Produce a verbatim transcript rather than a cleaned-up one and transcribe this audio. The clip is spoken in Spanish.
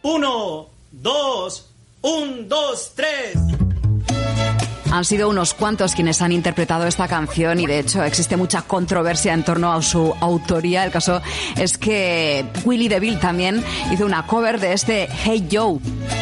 Uno, dos, un, dos, tres. Han sido unos cuantos quienes han interpretado esta canción y de hecho existe mucha controversia en torno a su autoría. El caso es que Willie DeVille también hizo una cover de este Hey Joe.